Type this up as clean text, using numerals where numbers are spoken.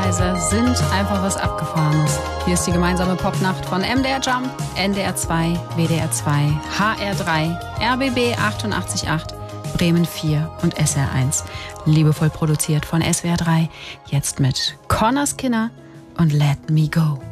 Teilweise sind einfach was Abgefahrenes. Hier ist die gemeinsame Popnacht von MDR Jump, NDR 2, WDR 2, HR 3, RBB 88.8, Bremen 4 und SR 1. Liebevoll produziert von SWR 3. Jetzt mit Connor Skinner und Let Me Go.